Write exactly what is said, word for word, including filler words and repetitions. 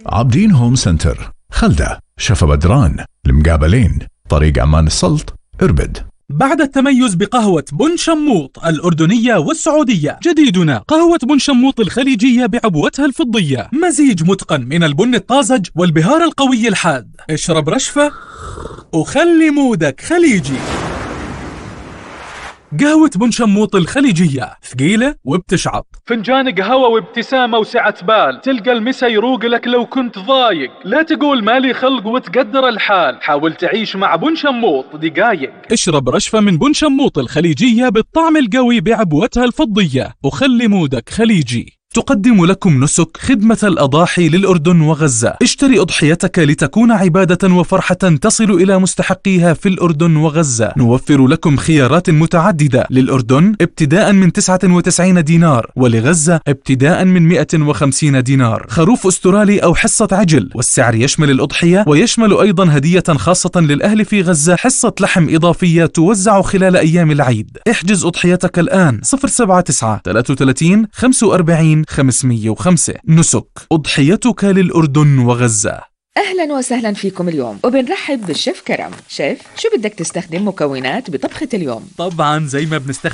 عابدين هوم سنتر، خلدة، شفا بدران، المقابلين، طريق عمان السلط، اربد. بعد التميز بقهوة بن شموط الأردنية والسعودية، جديدنا قهوة بن شموط الخليجية بعبوتها الفضية، مزيج متقن من البن الطازج والبهار القوي الحاد. اشرب رشفة وخلي مودك خليجي. قهوة بن شموط الخليجية ثقيلة وبتشعط، فنجان قهوة وابتسامة وسعة بال، تلقى المسا يروق لك لو كنت ضايق. لا تقول مالي خلق وتقدر الحال، حاول تعيش مع بن شموط دقايق. اشرب رشفة من بن شموط الخليجية بالطعم القوي بعبوتها الفضية، وخلي مودك خليجي. تقدم لكم نسك خدمة الأضاحي للأردن وغزة. اشتري أضحيتك لتكون عبادة وفرحة تصل إلى مستحقيها في الأردن وغزة. نوفر لكم خيارات متعددة، للأردن ابتداء من تسعة وتسعين دينار، ولغزة ابتداء من مئة وخمسين دينار. خروف أسترالي أو حصة عجل، والسعر يشمل الأضحية ويشمل أيضا هدية خاصة للأهل في غزة، حصة لحم إضافية توزع خلال أيام العيد. احجز أضحيتك الآن صفر سبعة تسعة ثلاثة ثلاثين خمسة وأربعين خمسمئة وخمسة. نسك أضحيتك للأردن وغزة. أهلا وسهلا فيكم اليوم، وبنرحب بالشيف كرم. شيف، شو بدك تستخدم مكونات بطبخة اليوم؟ طبعا زي ما بنستخدم